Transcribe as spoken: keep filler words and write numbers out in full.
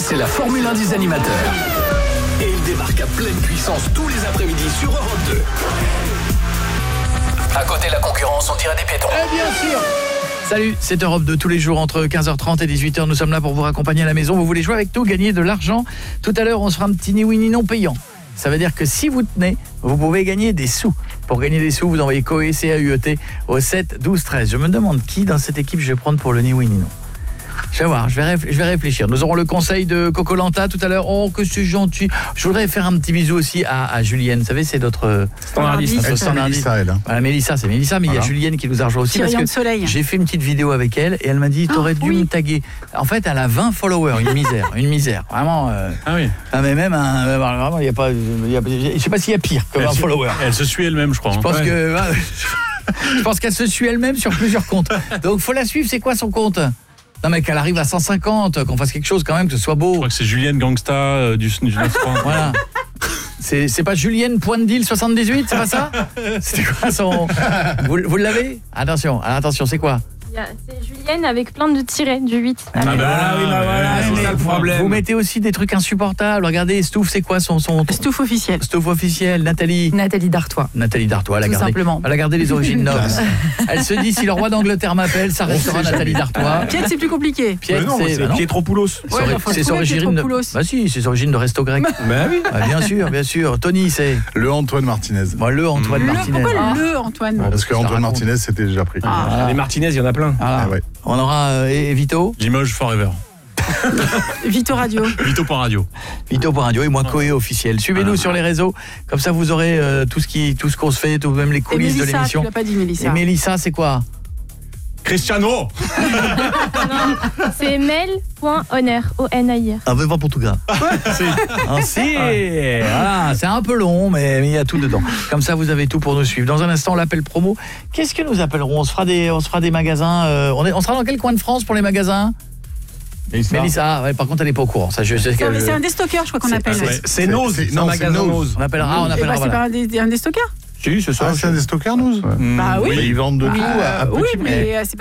c'est la Formule un des animateurs. Et il débarque à pleine puissance tous les après-midi sur Europe deux. À côté de la concurrence, on dirait des piétons. Eh bien sûr. Salut, c'est Europe deux tous les jours entre quinze heures trente et dix-huit heures. Nous sommes là pour vous raccompagner à la maison. Vous voulez jouer avec nous, gagner de l'argent. Tout à l'heure, on se fera un petit ni oui ni non payant. Ça veut dire que si vous tenez, vous pouvez gagner des sous. Pour gagner des sous, vous envoyez C O E, C A U E T au sept douze treize. Je me demande qui dans cette équipe je vais prendre pour le ni oui ni non. Je vais voir, je vais, réf- je vais réfléchir. Nous aurons le conseil de Coco Lanta tout à l'heure. Oh, que c'est gentil. Je voudrais faire un petit bisou aussi à, à Julienne. Vous savez, c'est notre standardiste. notre standardiste. Mélissa, elle. Hein. Voilà, Mélissa, c'est Mélissa, mais voilà. Il y a Julienne qui nous a rejoint aussi. Parce que soleil. J'ai fait une petite vidéo avec elle et elle m'a dit, t'aurais oh, dû oui. me taguer. En fait, elle a vingt followers, une misère, une misère. Vraiment. Euh, ah oui. Ah, mais même, un, vraiment, il n'y a pas. Y a, je sais pas s'il y a pire que vingt followers. Elle se suit elle-même, je crois. Je hein. pense ouais. que. Je pense qu'elle se suit elle-même sur plusieurs comptes. Donc, faut la suivre. C'est quoi son compte ? Non mais qu'elle arrive à cent cinquante, qu'on fasse quelque chose quand même, que ce soit beau. Je crois que c'est Julienne Gangsta euh, du, du neuf trente. Voilà. C'est, c'est pas Julienne Point de Deal soixante-dix-huit, c'est pas ça ? C'était quoi son... Vous, vous l'avez ? Attention, attention, c'est quoi ? C'est Julienne avec plein de tirets du huit. Ah, ah bah oui, bah voilà, ouais, c'est ça le problème. Vous mettez aussi des trucs insupportables. Regardez, Stouff, c'est quoi son... son... Stouff officiel. Stouff officiel, Nathalie. Nathalie Dartois. Nathalie Dartois, elle a, Tout gardé, simplement. elle a gardé les origines nobles. Elle se dit, si le roi d'Angleterre m'appelle, ça restera Nathalie Dartois. Piet, c'est plus compliqué. Piet, non, c'est, c'est bah non. Pietropoulos. Ouais, c'est, c'est ses origines de... Bah si, c'est ses origines de resto grec. Bah oui. Bah, bien sûr, bien sûr. Tony, c'est... Le Antoine Martinez. Bon, le Antoine le, Martinez. Pourquoi ah. le Antoine Parce que Antoine Martinez, c'était déjà pris. Ah. Voilà. Les Martinez, il y en a plein. Voilà. Ah ouais. On aura euh, et Vito. Limoges Forever. Vito Radio. Vito pour radio. Vito pour radio et moi Coé officiel. Suivez-nous ah, sur les réseaux, comme ça vous aurez euh, tout ce qui tout ce qu'on se fait, tout même les coulisses et Mélissa, de l'émission. Tu l'as pas dit Mélissa. Et Mélissa, c'est quoi ? Cristiano. Non, c'est mel.honor, O N A I R. Ah, mais pas pour tout gars. si. Ah, si. Voilà, c'est un peu long, mais il y a tout dedans. Comme ça, vous avez tout pour nous suivre. Dans un instant, l'appel promo. Qu'est-ce que nous appellerons ? On se fera des, on se fera des magasins. Euh, on, est, on sera dans quel coin de France pour les magasins ? Mélissa. Mélissa, ouais, par contre, elle n'est pas au courant. Ça, je, je, c'est, je, c'est un déstocker, je crois qu'on c'est, appelle. C'est, c'est, c'est Nose. C'est, non, magasin Nose. On appellera. Ah, on appellera. Bah, c'est voilà. pas un, des, un déstocker ? Si, c'est ça. Ah, c'est un déstocker, nous ? Bah oui. Mais ils vendent de tout euh, à, à petit oui, prix. mais c'est